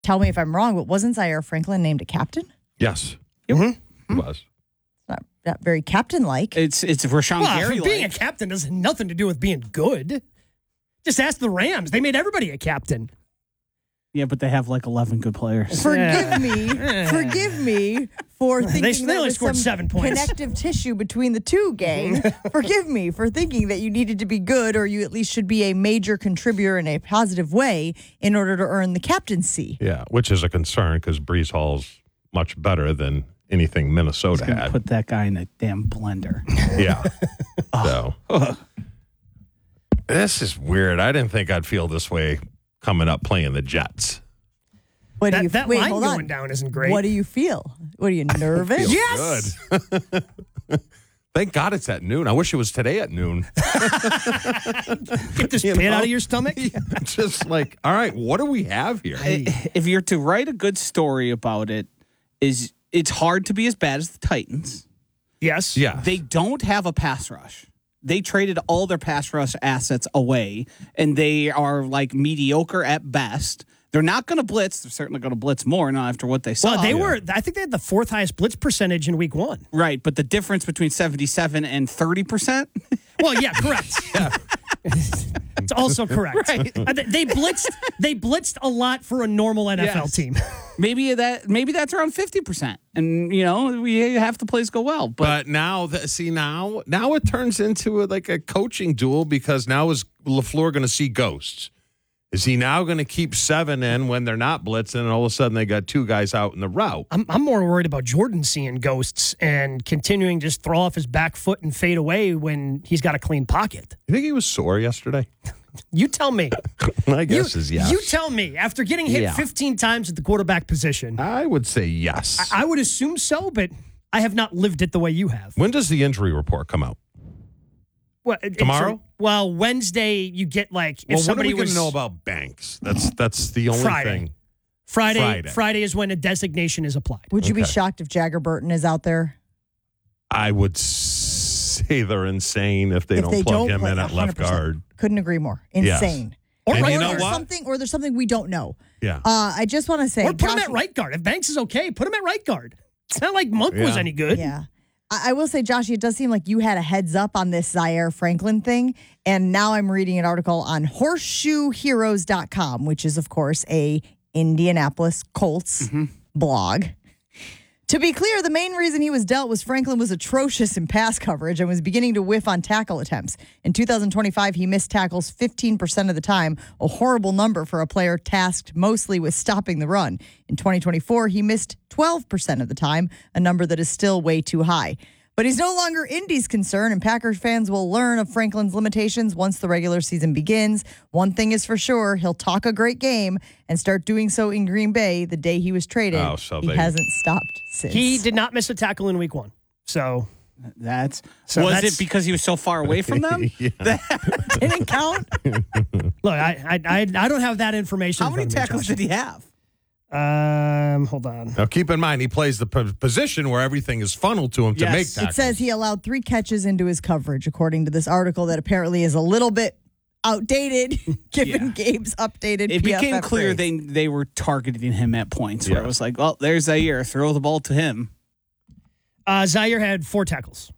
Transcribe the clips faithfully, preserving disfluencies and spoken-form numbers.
tell me if I'm wrong, but wasn't Zaire Franklin named a captain? Yes. Mm-hmm. It was. Not, not very captain-like. It's it's Rashawn Well, Gary. being a captain has nothing to do with being good. Just ask the Rams. They made everybody a captain. Yeah, but they have like eleven good players. Forgive me, forgive me for thinking They there only was scored some seven points. connective tissue between the two, gang. Forgive me for thinking that you needed to be good, or you at least should be a major contributor in a positive way in order to earn the captaincy. Yeah, which is a concern because Brees Hall's much better than anything Minnesota Gonna had. put that guy in a damn blender. Yeah. So this is weird. I didn't think I'd feel this way coming up playing the Jets. What do That, you that wait, line hold going on. down isn't great. What do you feel? What are you nervous? Feels Yes! good. Thank God it's at noon. I wish it was today at noon. Get this You pit know? out of your stomach? Just like, all right, what do we have here? If you're to write a good story about it, is it's hard to be as bad as the Titans. Yes. Yeah. They don't have a pass rush. They traded all their pass rush assets away, and they are like mediocre at best. They're not going to blitz. They're certainly going to blitz more now after what they saw. Well, they were, I think they had the fourth highest blitz percentage in week one. Right, but the difference between seventy-seven and thirty percent? Well, yeah, correct. It's also correct. Right. Uh, they- They blitzed They blitzed a lot for a normal N F L Yes. team. Maybe that maybe that's around fifty percent. And, you know, we have the plays go well. But, But now, the, see, now now it turns into a, like a coaching duel because now is LaFleur going to see ghosts? Is he now going to keep seven in when they're not blitzing and all of a sudden they got two guys out in the route? I'm, I'm more worried about Jordan seeing ghosts and continuing to just throw off his back foot and fade away when he's got a clean pocket. You think he was sore yesterday? You tell me. My You, guess is yes. you tell me. After getting hit Yeah. fifteen times at the quarterback position, I would say yes. I would assume so, but I have not lived it the way you have. when does the injury report come out? Well, it- it's Tomorrow? a- well, Wednesday you get like if Well, what are somebody we going was to know about Banks? That's that's the only Friday. thing. Friday, Friday. Friday. is when a designation is applied. Would you be Okay. shocked if Jagger Burton is out there? I would say they're insane if they if don't they plug don't him play in at left one hundred percent. guard. Couldn't agree more. Yes. Insane. Or And right you guard. know there's what? something, or there's something we don't know. Yeah. Uh, I just want to say, Or put him Josh- at right guard. If Banks is okay, put him at right guard. It's not like Monk was Yeah. any good. Yeah. I, I will say, Josh, it does seem like you had a heads up on this Zaire Franklin thing. And now I'm reading an article on horseshoe heroes dot com, which is, of course, a Indianapolis Colts blog. To be clear, the main reason he was dealt was Franklin was atrocious in pass coverage and was beginning to whiff on tackle attempts. In two thousand twenty-five, he missed tackles fifteen percent of the time, a horrible number for a player tasked mostly with stopping the run. In twenty twenty-four, he missed twelve percent of the time, a number that is still way too high. But he's no longer Indy's concern, and Packers fans will learn of Franklin's limitations once the regular season begins. One thing is for sure, he'll talk a great game and start doing so in Green Bay the day he was traded. Oh, so he they- hasn't stopped since. He did not miss a tackle in week one. So that's So was that's- it because he was so far away from them? didn't count. look, I I I, I don't have that information. How in many front of me, tackles Josh. did he have? Um, hold on. Now, keep in mind, he plays the p- position where everything is funneled to him to Yes. make It tackles. It says he allowed three catches into his coverage, according to this article that apparently is a little bit outdated, given Yeah. Gabe's updated It P F F became clear grades. they they were targeting him at points where Yeah. it was like, well, there's Zaire, throw the ball to him. Uh, Zaire had four tackles.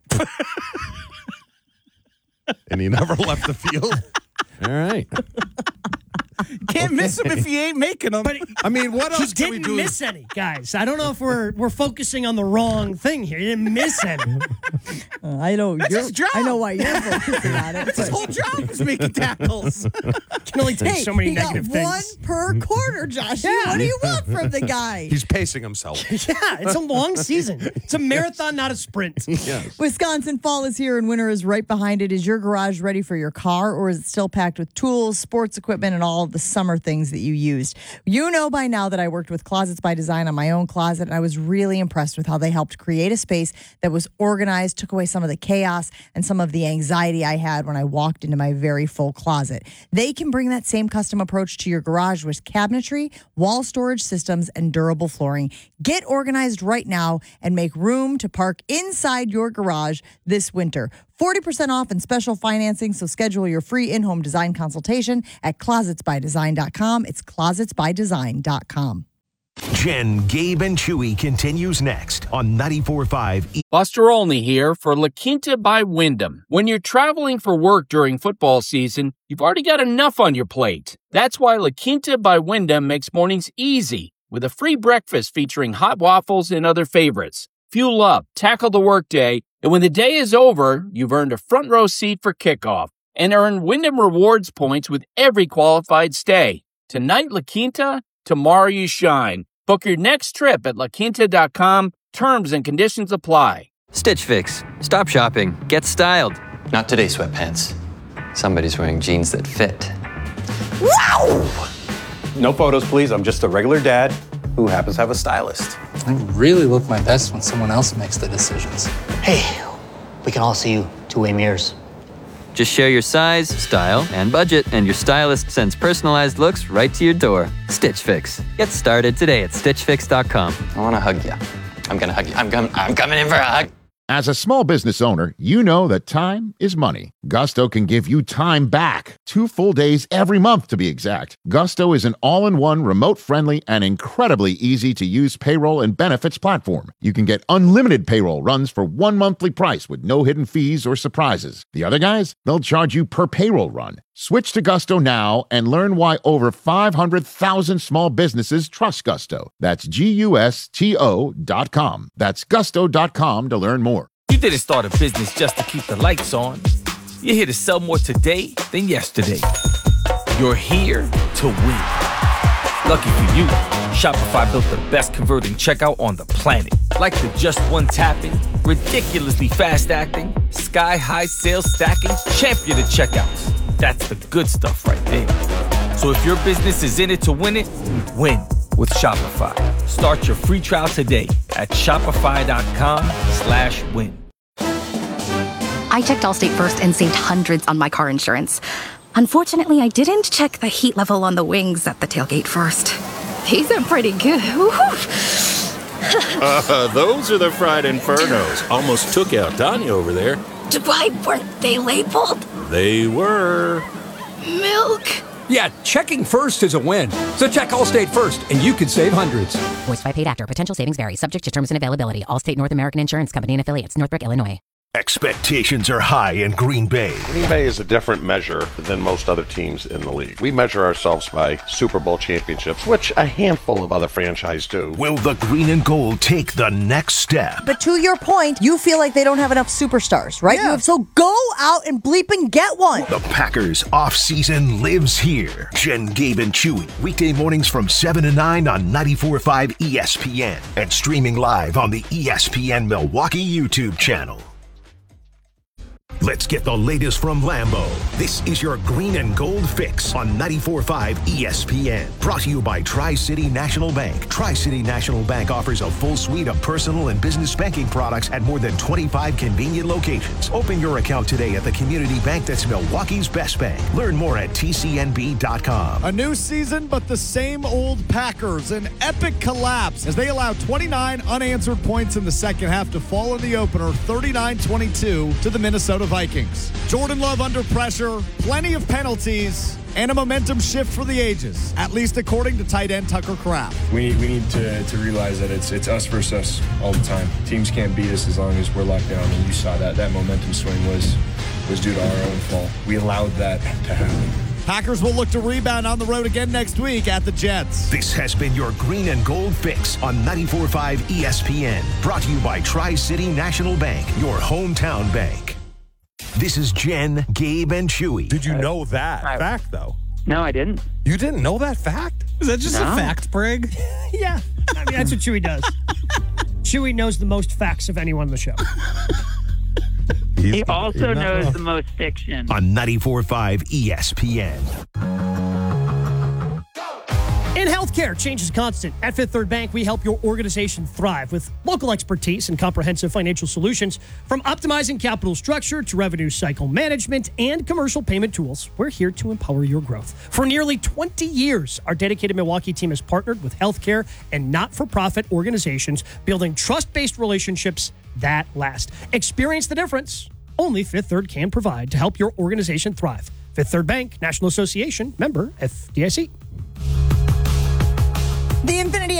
and he never left the field. All right. Can't miss him if he ain't making them. But I mean, what he else can we didn't do? miss any, guys. I don't know if we're we're focusing on the wrong thing here. He didn't miss any. Uh, I know That's you're, his job. I know why you're focusing on it. His but- whole job is making tackles. Can only take Hey, so many he got negative one things. per quarter, Josh. Yeah. What do you want from the guy? He's pacing himself. Yeah, it's a long season. It's a marathon, not a sprint. Yes. Wisconsin fall is here and winter is right behind it. Is your garage ready for your car, or is it still packed with tools, sports equipment, and all of the summer things that you used? You know by now that I worked with Closets by Design on my own closet, and I was really impressed with how they helped create a space that was organized, took away some of the chaos and some of the anxiety I had when I walked into my very full closet. They can bring that same custom approach to your garage with cabinetry, wall storage systems, and durable flooring. Get organized right now and make room to park inside your garage this winter. forty percent off and special financing, so schedule your free in-home design consultation at closets by design dot com. It's closets by design dot com. Jen, Gabe, and Chewy continues next on ninety-four point five. Buster Olney here for La Quinta by Wyndham. When you're traveling for work during football season, you've already got enough on your plate. That's why La Quinta by Wyndham makes mornings easy with a free breakfast featuring hot waffles and other favorites. Fuel up, tackle the workday, and when the day is over, you've earned a front row seat for kickoff and earn Wyndham Rewards points with every qualified stay. Tonight, La Quinta, tomorrow you shine. Book your next trip at la quinta dot com. Terms and conditions apply. Stitch Fix. Stop shopping. Get styled. Not today, sweatpants. Somebody's wearing jeans that fit. Wow! No photos, please. I'm just a regular dad who happens to have a stylist. I really look my best when someone else makes the decisions. Hey, we can all see you two-way mirrors. Just share your size, style, and budget, and your stylist sends personalized looks right to your door. Stitch Fix. Get started today at stitch fix dot com. I want to hug you. I'm going to hug you. I'm, com- I'm coming in for a hug. As a small business owner, you know that time is money. Gusto can give you time back. Two full days every month, to be exact. Gusto is an all-in-one, remote-friendly, and incredibly easy-to-use payroll and benefits platform. You can get unlimited payroll runs for one monthly price with no hidden fees or surprises. The other guys, they'll charge you per payroll run. Switch to Gusto now and learn why over five hundred thousand small businesses trust Gusto. That's G U S T O dot com. That's gusto dot com to learn more. You didn't start a business just to keep the lights on. You're here to sell more today than yesterday. You're here to win. Lucky for you, Shopify built the best converting checkout on the planet. Like the just one tapping, ridiculously fast acting, sky-high sales stacking, champion of checkouts. That's the good stuff right there. So if your business is in it to win it, win with Shopify. Start your free trial today at shopify.com slash win. I checked Allstate first and saved hundreds on my car insurance. Unfortunately, I didn't check the heat level on the wings at the tailgate first. These are pretty good. uh, those are the fried infernos. Almost took out Tanya over there. Why weren't they labeled? They were. Milk. Yeah, checking first is a win. So check Allstate first, and you could save hundreds. Voiced by paid actor. Potential savings vary. Subject to terms and availability. Allstate North American Insurance Company and affiliates. Northbrook, Illinois. Expectations are high in Green Bay. Green Bay is a different measure than most other teams in the league. We measure ourselves by Super Bowl championships, which a handful of other franchises do. Will the green and gold take the next step? But to your point, you feel like they don't have enough superstars, right? Yeah. You, so go out and bleep and get one. The Packers off-season lives here. Jen, Gabe, and Chewy. Weekday mornings from seven to nine on ninety-four point five E S P N. And streaming live on the E S P N Milwaukee YouTube channel. Let's get the latest from Lambeau. This is your green and gold fix on ninety-four point five E S P N. Brought to you by Tri-City National Bank. Tri-City National Bank offers a full suite of personal and business banking products at more than twenty-five convenient locations. Open your account today at the community bank that's Milwaukee's best bank. Learn more at T C N B dot com. A new season, but the same old Packers. An epic collapse as they allowed twenty-nine unanswered points in the second half to fall in the opener thirty-nine twenty-two to the Minnesota Vikings. Jordan Love under pressure, plenty of penalties, and a momentum shift for the ages, at least according to tight end Tucker Kraft. We need, we need to, to realize that it's it's us versus us all the time. Teams can't beat us as long as we're locked down, and you saw that. That momentum swing was, was due to our own fault. We allowed that to happen. Packers will look to rebound on the road again next week at the Jets. This has been your green and gold fix on ninety-four point five E S P N. Brought to you by Tri-City National Bank, your hometown bank. This is Jen, Gabe, and Chewy. Did you know that I, fact, though? No, I didn't. You didn't know that fact? Is that just no. a fact, Brig? Yeah. I mean, that's what Chewy does. Chewy knows the most facts of anyone on the show. He's, he also knows wrong. the most fiction. On ninety-four point five E S P N. In healthcare, change is constant. At Fifth Third Bank, we help your organization thrive with local expertise and comprehensive financial solutions. From optimizing capital structure to revenue cycle management and commercial payment tools, we're here to empower your growth. For nearly twenty years, our dedicated Milwaukee team has partnered with healthcare and not-for-profit organizations, building trust-based relationships that last. Experience the difference only Fifth Third can provide to help your organization thrive. Fifth Third Bank, National Association, member F D I C. The Infinity